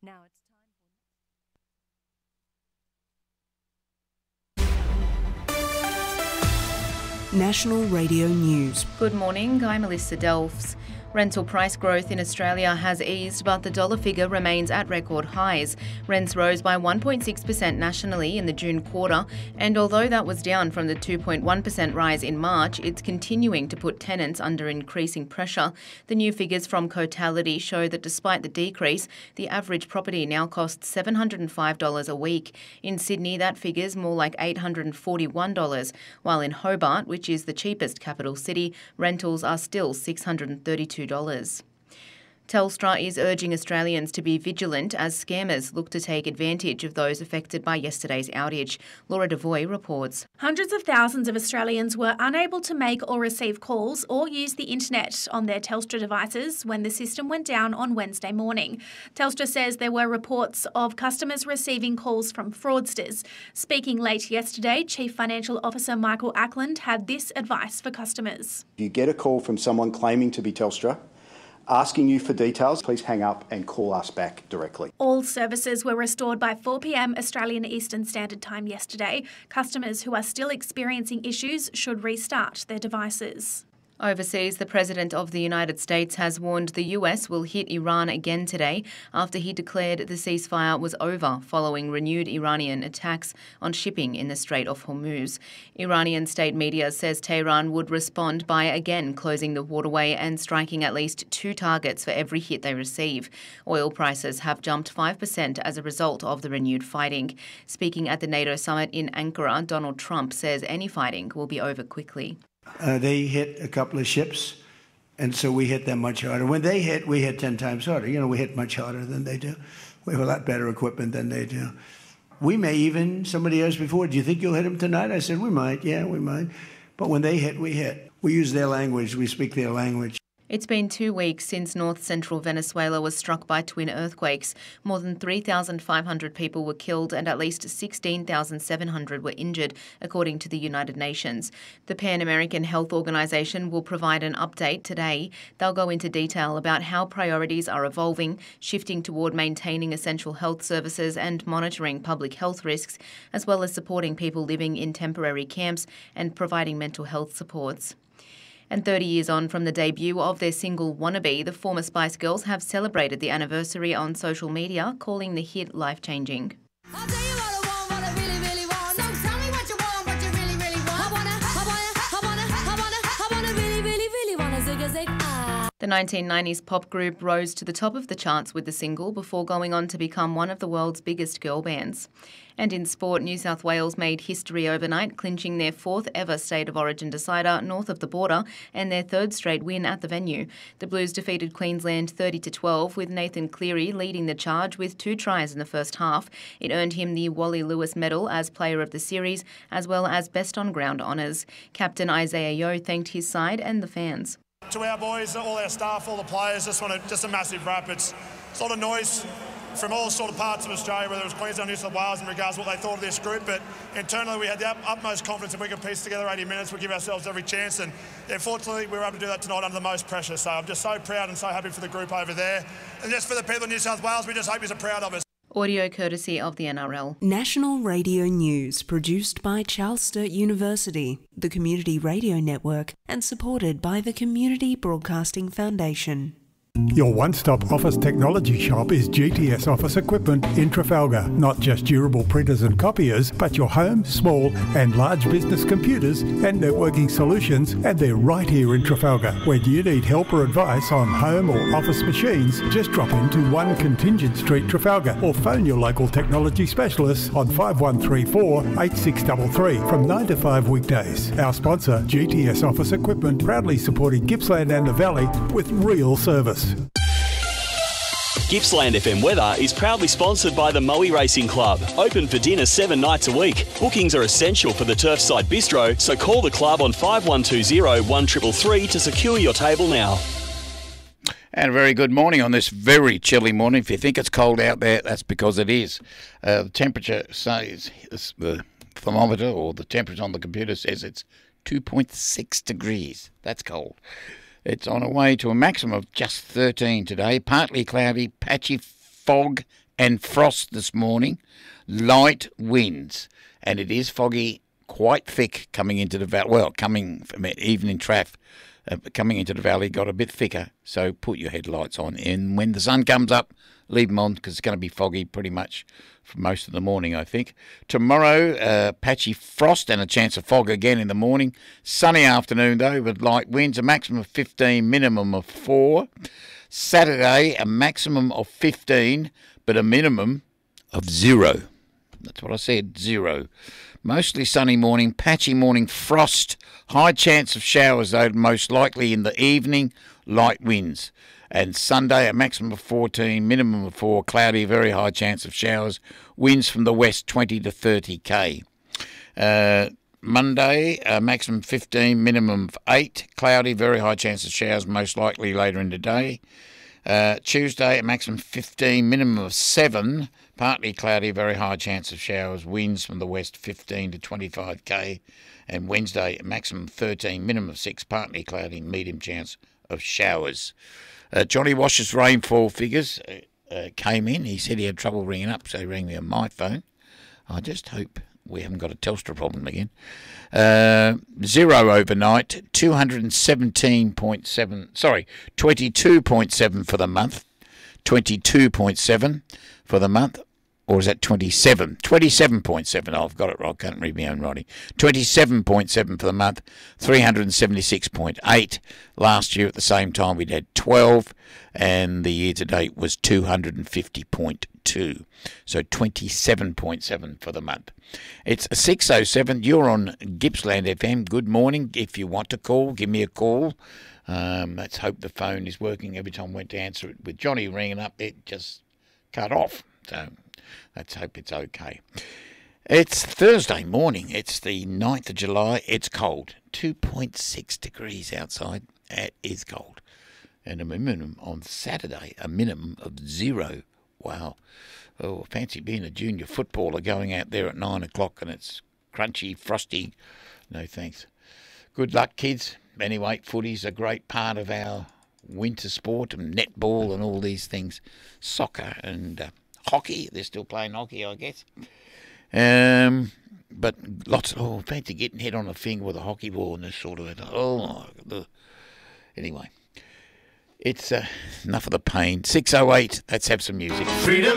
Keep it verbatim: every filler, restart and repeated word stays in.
Now it's time. National Radio News. Good morning, I'm Melissa Delfs. Rental price growth in Australia has eased, but the dollar figure remains at record highs. Rents rose by one point six percent nationally in the June quarter, and although that was down from the two point one percent rise in March, it's continuing to put tenants under increasing pressure. The new figures from Cotality show that despite the decrease, the average property now costs seven hundred five dollars a week. In Sydney, that figure's more like eight hundred forty-one dollars, while in Hobart, which is the cheapest capital city, rentals are still six hundred thirty-two dollars. Telstra is urging Australians to be vigilant as scammers look to take advantage of those affected by yesterday's outage. Laura Devoy reports. Hundreds of thousands of Australians were unable to make or receive calls or use the internet on their Telstra devices when the system went down on Wednesday morning. Telstra says there were reports of customers receiving calls from fraudsters. Speaking late yesterday, Chief Financial Officer Michael Ackland had this advice for customers. If you get a call from someone claiming to be Telstra, asking you for details, please hang up and call us back directly. All services were restored by four p m Australian Eastern Standard Time yesterday. Customers who are still experiencing issues should restart their devices. Overseas, the President of the United States has warned the U S will hit Iran again today after he declared the ceasefire was over following renewed Iranian attacks on shipping in the Strait of Hormuz. Iranian state media says Tehran would respond by again closing the waterway and striking at least two targets for every hit they receive. Oil prices have jumped five percent as a result of the renewed fighting. Speaking at the NATO summit in Ankara, Donald Trump says any fighting will be over quickly. Uh, they hit a couple of ships, and so we hit them much harder. When they hit, we hit ten times harder. You know, we hit much harder than they do. We have a lot better equipment than they do. We may even, somebody asked before, do you think you'll hit them tonight? I said, we might, yeah, we might. But when they hit, we hit. We use their language. We speak their language. It's been two weeks since north-central Venezuela was struck by twin earthquakes. More than three thousand five hundred people were killed and at least sixteen thousand seven hundred were injured, according to the United Nations. The Pan American Health Organization will provide an update today. They'll go into detail about how priorities are evolving, shifting toward maintaining essential health services and monitoring public health risks, as well as supporting people living in temporary camps and providing mental health supports. And thirty years on from the debut of their single Wannabe, the former Spice Girls have celebrated the anniversary on social media, calling the hit life-changing. The nineteen nineties pop group rose to the top of the charts with the single before going on to become one of the world's biggest girl bands. And in sport, New South Wales made history overnight, clinching their fourth ever State of Origin decider north of the border and their third straight win at the venue. The Blues defeated Queensland thirty to twelve, with Nathan Cleary leading the charge with two tries in the first half. It earned him the Wally Lewis Medal as Player of the Series, as well as Best on Ground honours. Captain Isaiah Yeo thanked his side and the fans. To our boys, all our staff, all the players, just want to, just a massive wrap. It's, it's a lot of noise from all sort of parts of Australia, whether it was Queensland or New South Wales, in regards to what they thought of this group. But internally, we had the utmost confidence if we could piece together eighty minutes, we'd give ourselves every chance. And yeah, fortunately, we were able to do that tonight under the most pressure. So I'm just so proud and so happy for the group over there. And just for the people in New South Wales, we just hope you're proud of us. Audio courtesy of the N R L. National Radio News, produced by Charles Sturt University, the Community Radio Network, and supported by the Community Broadcasting Foundation. Your one-stop office technology shop is G T S Office Equipment in Trafalgar. Not just durable printers and copiers, but your home, small and large business computers and networking solutions, and they're right here in Trafalgar. When you need help or advice on home or office machines, just drop into one Contingent Street, Trafalgar, or phone your local technology specialists on five one three four, eight six three three from nine to five weekdays. Our sponsor, G T S Office Equipment, proudly supporting Gippsland and the Valley with real service. Gippsland F M Weather is proudly sponsored by the Moe Racing Club. Open for dinner seven nights a week. Bookings are essential for the Turfside Bistro, so call the club on five one two zero, one three three three to secure your table now. And a very good morning on this very chilly morning. If you think it's cold out there, that's because it is. Uh, the temperature says, the thermometer or the temperature on the computer says it's two point six degrees. That's cold. It's on a way to a maximum of just thirteen today. Partly cloudy, patchy fog and frost this morning, light winds, and it is foggy, quite thick coming into the valley. Well, coming from evening traffic, uh, coming into the valley, got a bit thicker, so put your headlights on. And when the sun comes up, leave them on because it's going to be foggy pretty much for most of the morning, I think. Tomorrow, uh, patchy frost and a chance of fog again in the morning. Sunny afternoon, though, with light winds, a maximum of fifteen, minimum of four. Saturday, a maximum of fifteen, but a minimum of zero. That's what I said, zero. Mostly sunny morning, patchy morning frost. High chance of showers, though, most likely in the evening, light winds. And Sunday, a maximum of fourteen, minimum of four, cloudy, very high chance of showers. Winds from the west, twenty to thirty k. Uh, Monday, a maximum fifteen, minimum of eight, cloudy, very high chance of showers, most likely later in the day. Uh, Tuesday, a maximum fifteen, minimum of seven, partly cloudy, very high chance of showers, winds from the west, fifteen to twenty-five k. And Wednesday, a maximum thirteen, minimum of six, partly cloudy, medium chance of showers. Uh, Johnny Wash's rainfall figures uh, uh, came in. He said he had trouble ringing up, so he rang me on my phone. I just hope we haven't got a Telstra problem again. Uh, zero overnight, two hundred seventeen point seven, sorry, twenty-two point seven for the month. twenty-two point seven for the month. Or is that twenty-seven? twenty-seven point seven. Oh, I've got it right. I can't read my own writing. twenty-seven point seven for the month. three hundred seventy-six point eight. Last year at the same time we'd had twelve. And the year to date was two hundred fifty point two. So twenty-seven point seven for the month. It's six oh seven. You're on Gippsland F M. Good morning. If you want to call, give me a call. Um, let's hope the phone is working. Every time I went to answer it with Johnny ringing up, it just cut off. So let's hope it's okay. It's Thursday morning. It's the ninth of July. It's cold. two point six degrees outside. It is cold. And a minimum on Saturday, a minimum of zero. Wow. Oh, fancy being a junior footballer going out there at nine o'clock and it's crunchy, frosty. No thanks. Good luck, kids. Anyway, footy's a great part of our winter sport, and netball and all these things. Soccer and uh, hockey. They're still playing hockey, I guess. Um, but lots of, oh, fancy getting hit on the finger with a hockey ball and this sort of, oh, the, anyway. It's uh, enough of the pain. six oh eight, let's have some music. Freedom.